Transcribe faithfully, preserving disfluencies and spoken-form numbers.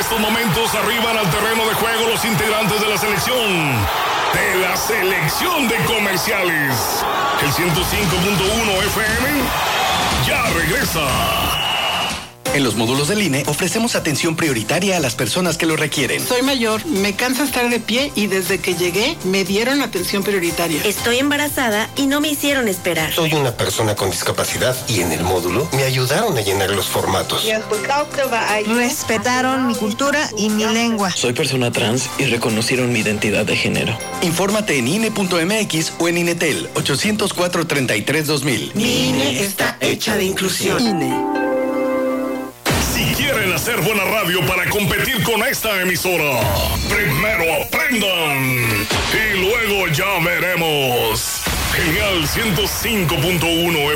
estos momentos arriban al terreno de juego los integrantes de la selección. De la selección de comerciales. El ciento cinco punto uno F M ya regresa. En los módulos del I N E ofrecemos atención prioritaria a las personas que lo requieren. Soy mayor, me cansa estar de pie y desde que llegué me dieron atención prioritaria. Estoy embarazada y no me hicieron esperar. Soy una persona con discapacidad y en el módulo me ayudaron a llenar los formatos. Respetaron mi cultura y mi lengua. Soy persona trans y reconocieron mi identidad de género. Infórmate en I N E punto M X o en INETEL ochocientos cuatro, treinta y tres, dos mil. Mi I N E está hecha de inclusión. I N E. Si quieren hacer buena radio para competir con esta emisora, primero aprendan y luego ya veremos. Genial ciento cinco punto uno